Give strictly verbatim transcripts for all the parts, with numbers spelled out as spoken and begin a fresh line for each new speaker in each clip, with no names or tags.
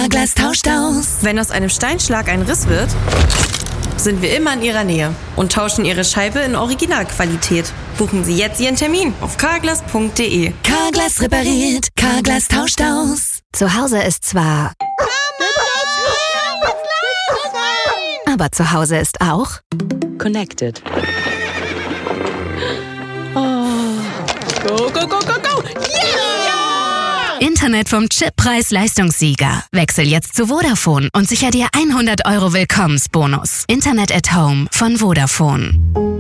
Carglass tauscht aus.
Wenn aus einem Steinschlag ein Riss wird, sind wir immer in Ihrer Nähe und tauschen Ihre Scheibe in Originalqualität. Buchen Sie jetzt Ihren Termin auf carglass punkt de.
Carglass repariert, Carglass tauscht aus.
Zu Hause ist zwar... Aber zu Hause ist auch...
Connected. Oh. Go, go, go, go, go! Yeah!
Internet vom Chip-Preis-Leistungssieger. Wechsel jetzt zu Vodafone und sicher dir hundert Euro Willkommensbonus. Internet at Home von Vodafone.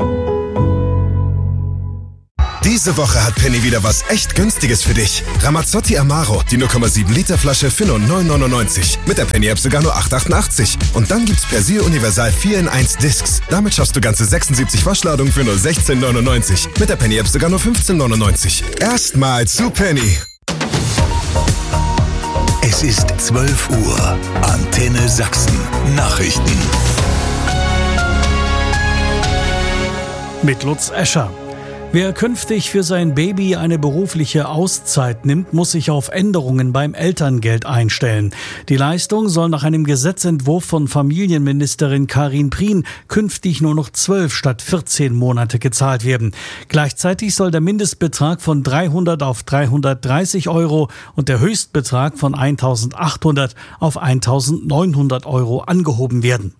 Diese Woche hat Penny wieder was echt Günstiges für dich. Ramazzotti Amaro, die null Komma sieben Liter Flasche für nur neun neunundneunzig. Mit der Penny-App sogar nur acht achtundachtzig. Und dann gibt's Persil Universal vier in eins Discs. Damit schaffst du ganze sechsundsiebzig Waschladungen für nur sechzehn neunundneunzig. Mit der Penny-App sogar nur fünfzehn neunundneunzig. Erstmal zu Penny.
Es ist zwölf Uhr. Antenne Sachsen. Nachrichten.
Mit Lutz Escher. Wer künftig für sein Baby eine berufliche Auszeit nimmt, muss sich auf Änderungen beim Elterngeld einstellen. Die Leistung soll nach einem Gesetzentwurf von Familienministerin Karin Prien künftig nur noch zwölf statt vierzehn Monate gezahlt werden. Gleichzeitig soll der Mindestbetrag von dreihundert auf dreihundertdreißig Euro und der Höchstbetrag von eintausendachthundert auf eintausendneunhundert Euro angehoben werden.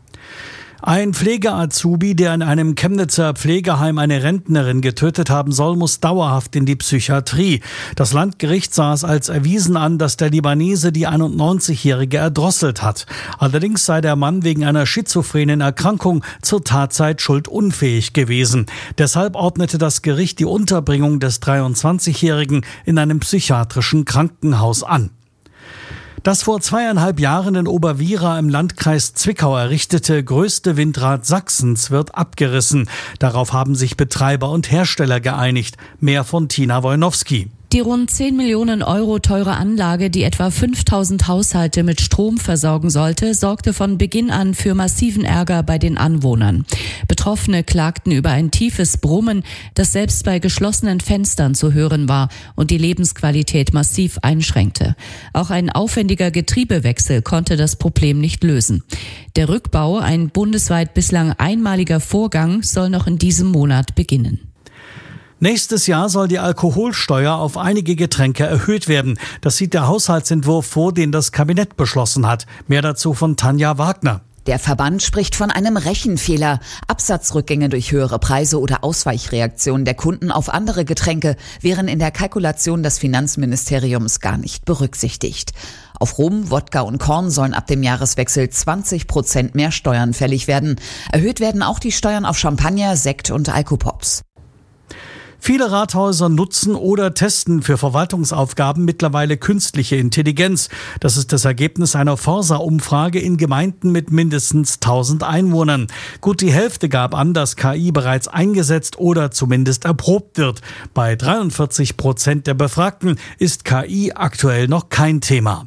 Ein Pflege-Azubi, der in einem Chemnitzer Pflegeheim eine Rentnerin getötet haben soll, muss dauerhaft in die Psychiatrie. Das Landgericht sah es als erwiesen an, dass der Libanese die einundneunzigjährige erdrosselt hat. Allerdings sei der Mann wegen einer schizophrenen Erkrankung zur Tatzeit schuldunfähig gewesen. Deshalb ordnete das Gericht die Unterbringung des dreiundzwanzigjährigen in einem psychiatrischen Krankenhaus an. Das vor zweieinhalb Jahren in Oberwiera im Landkreis Zwickau errichtete größte Windrad Sachsens wird abgerissen. Darauf haben sich Betreiber und Hersteller geeinigt. Mehr von Tina Wojnowski.
Die rund zehn Millionen Euro teure Anlage, die etwa fünftausend Haushalte mit Strom versorgen sollte, sorgte von Beginn an für massiven Ärger bei den Anwohnern. Betroffene klagten über ein tiefes Brummen, das selbst bei geschlossenen Fenstern zu hören war und die Lebensqualität massiv einschränkte. Auch ein aufwendiger Getriebewechsel konnte das Problem nicht lösen. Der Rückbau, ein bundesweit bislang einmaliger Vorgang, soll noch in diesem Monat beginnen.
Nächstes Jahr soll die Alkoholsteuer auf einige Getränke erhöht werden. Das sieht der Haushaltsentwurf vor, den das Kabinett beschlossen hat. Mehr dazu von Tanja Wagner.
Der Verband spricht von einem Rechenfehler. Absatzrückgänge durch höhere Preise oder Ausweichreaktionen der Kunden auf andere Getränke wären in der Kalkulation des Finanzministeriums gar nicht berücksichtigt. Auf Rum, Wodka und Korn sollen ab dem Jahreswechsel zwanzig Prozent mehr Steuern fällig werden. Erhöht werden auch die Steuern auf Champagner, Sekt und Alkopops.
Viele Rathäuser nutzen oder testen für Verwaltungsaufgaben mittlerweile künstliche Intelligenz. Das ist das Ergebnis einer Forsa-Umfrage in Gemeinden mit mindestens tausend Einwohnern. Gut die Hälfte gab an, dass K I bereits eingesetzt oder zumindest erprobt wird. Bei dreiundvierzig Prozent der Befragten ist K I aktuell noch kein Thema.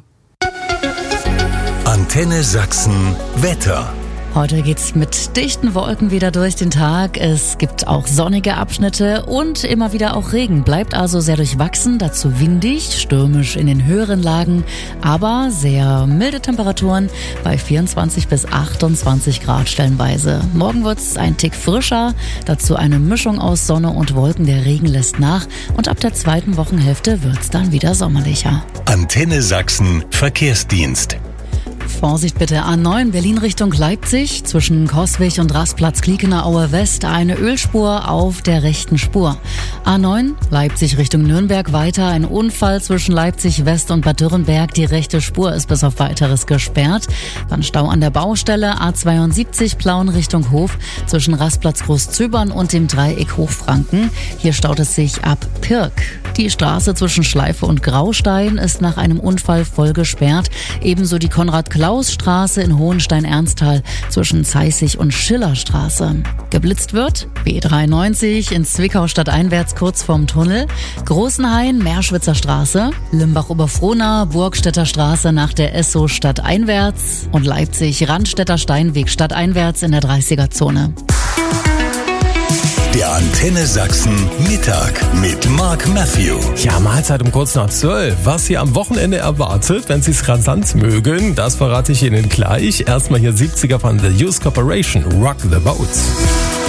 Antenne Sachsen Wetter.
Heute geht's mit dichten Wolken wieder durch den Tag. Es gibt auch sonnige Abschnitte und immer wieder auch Regen. Bleibt also sehr durchwachsen, dazu windig, stürmisch in den höheren Lagen, aber sehr milde Temperaturen bei vierundzwanzig bis achtundzwanzig Grad stellenweise. Morgen wird's ein Tick frischer, dazu eine Mischung aus Sonne und Wolken. Der Regen lässt nach und ab der zweiten Wochenhälfte wird's dann wieder sommerlicher.
Antenne Sachsen Verkehrsdienst.
Vorsicht bitte, A neun Berlin Richtung Leipzig, zwischen Coswig und Rastplatz Kliekener-Aue West eine Ölspur auf der rechten Spur. A neun Leipzig Richtung Nürnberg weiter, ein Unfall zwischen Leipzig West und Bad Dürrenberg, die rechte Spur ist bis auf Weiteres gesperrt. Dann Stau an der Baustelle, A zweiundsiebzig Plauen Richtung Hof, zwischen Rastplatz Großzöbern und dem Dreieck Hochfranken. Hier staut es sich ab Pirk. Die Straße zwischen Schleife und Graustein ist nach einem Unfall voll gesperrt, ebenso die Konrad-Klaus-Straße in Hohenstein-Ernsthal zwischen Zeissig und Schillerstraße. Geblitzt wird B dreiundneunzig in Zwickau stadteinwärts kurz vorm Tunnel, Großenhain, Meerschwitzer Straße, Limbach-Oberfrohna, Burgstädter Straße nach der Esso stadteinwärts und Leipzig Randstädter Steinweg stadteinwärts in der dreißiger Zone.
Der Antenne Sachsen Mittag mit Mark Matthew.
Ja, Mahlzeit um kurz nach zwölf. Was Sie am Wochenende erwartet, wenn Sie es rasant mögen, das verrate ich Ihnen gleich. Erstmal hier siebziger von The Youth Corporation, Rock the Boat.